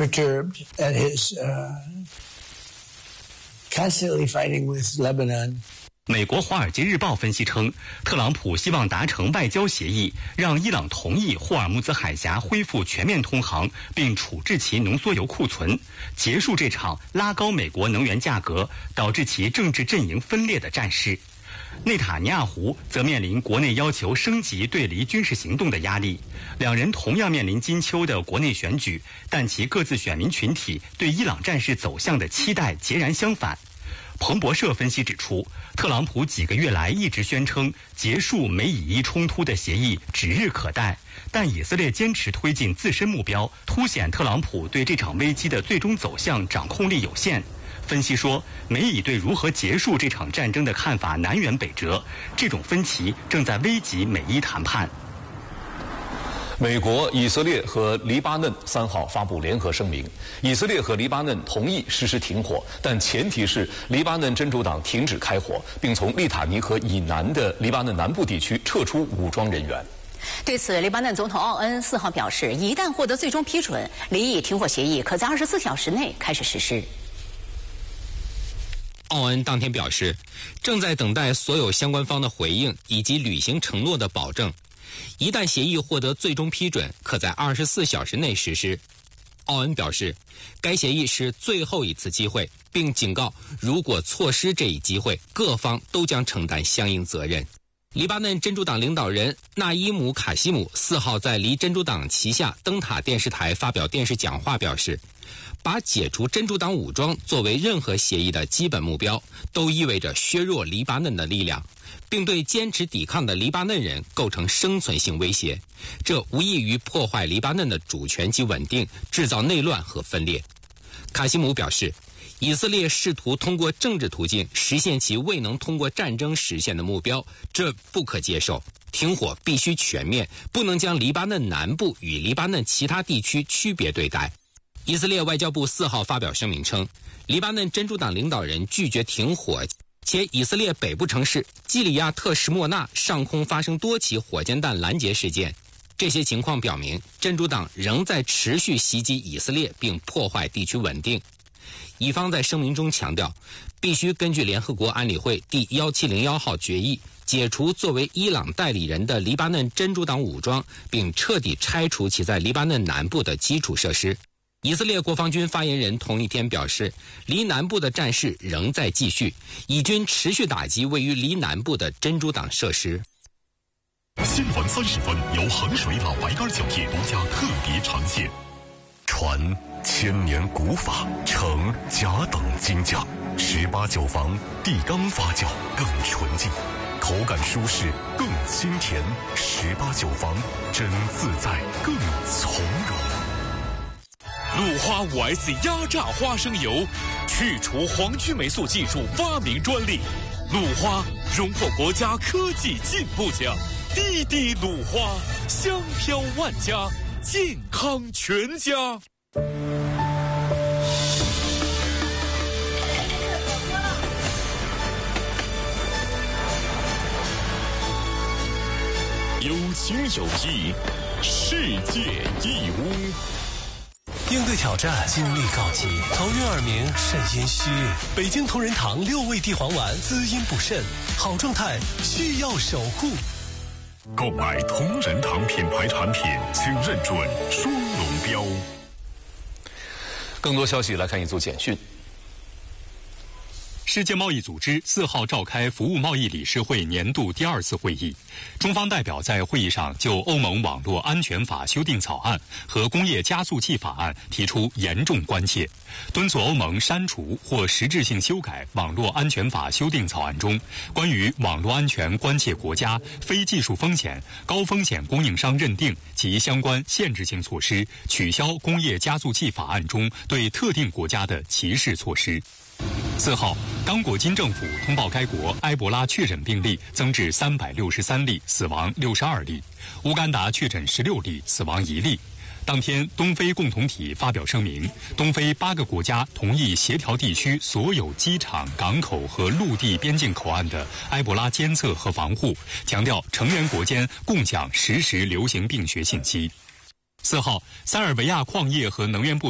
perturbed at his constantly fighting with Lebanon. 美国《华尔街日报》分析称，特朗普希望达成外交协议，让伊朗同意霍尔木兹海峡恢复全面通航，并处置其浓缩铀库存，结束这场拉高美国能源价格、导致其政治阵营分裂的战事。内塔尼亚胡则面临国内要求升级对离军事行动的压力，两人同样面临金秋的国内选举，但其各自选民群体对伊朗战事走向的期待截然相反。彭博社分析指出，特朗普几个月来一直宣称结束美以伊冲突的协议指日可待，但以色列坚持推进自身目标，凸显特朗普对这场危机的最终走向掌控力有限。分析说，美以对如何结束这场战争的看法南辕北辙，这种分歧正在危及美伊谈判。 美国、以色列和黎巴嫩3号发布联合声明，以色列和黎巴嫩同意实施停火，但前提是黎巴嫩真主党停止开火，并从利塔尼河以南的黎巴嫩南部地区撤出武装人员。 对此，黎巴嫩总统奥恩4号表示，一旦获得最终批准，黎以停火协议可在24小时内开始实施。 奥恩当天表示，正在等待所有相关方的回应以及履行承诺的保证。一旦协议获得最终批准，可在24小时内实施。奥恩表示，该协议是最后一次机会，并警告，如果错失这一机会，各方都将承担相应责任。黎巴嫩真主党领导人纳伊姆·卡西姆4号在黎真主党旗下灯塔电视台发表电视讲话表示，把解除真主党武装作为任何协议的基本目标，都意味着削弱黎巴嫩的力量，并对坚持抵抗的黎巴嫩人构成生存性威胁，这无异于破坏黎巴嫩的主权及稳定，制造内乱和分裂。卡西姆表示，以色列试图通过政治途径实现其未能通过战争实现的目标，这不可接受。停火必须全面，不能将黎巴嫩南部与黎巴嫩其他地区区别对待。以色列外交部4号发表声明称，黎巴嫩真主党领导人拒绝停火，且以色列北部城市基里亚特什莫纳上空发生多起火箭弹拦截事件。这些情况表明，真主党仍在持续袭击以色列并破坏地区稳定。以方在声明中强调，必须根据联合国安理会第1701号决议，解除作为伊朗代理人的黎巴嫩真主党武装，并彻底拆除其在黎巴嫩南部的基础设施。以色列国防军发言人同一天表示，黎南部的战事仍在继续，以军持续打击位于黎南部的真主党设施。 新闻30分由衡水老白干酒业独家特别呈现。传千年古法，承甲等精匠，18酒坊地缸发酵更纯净，口感舒适更清甜，18酒坊真自在更从容。 鲁花5S 压榨花生油，去除黄曲霉素技术发明专利，鲁花荣获国家科技进步奖。滴滴鲁花，香飘万家，健康全家。 有情有义，世界义乌。 应对挑战，精力告急，头晕耳鸣，肾阴虚。北京同仁堂6味地黄丸，滋阴补肾，好状态需要守护。 购买同仁堂品牌产品，请认准双龙标。 更多消息来看一组简讯。 世界贸易组织4号召开服务贸易理事会年度第2次会议，中方代表在会议上就欧盟网络安全法修订草案和工业加速器法案提出严重关切，敦促欧盟删除或实质性修改网络安全法修订草案中关于网络安全关切国家、非技术风险、高风险供应商认定及相关限制性措施，取消工业加速器法案中对特定国家的歧视措施。4号，刚果金政府通报该国埃博拉确诊病例增至363例，死亡62例；乌干达确诊16例，死亡1例。当天，东非共同体发表声明，东非8个国家同意协调地区所有机场、港口和陆地边境口岸的埃博拉监测和防护，强调成员国间共享实时流行病学信息。4号，塞尔维亚矿业和能源部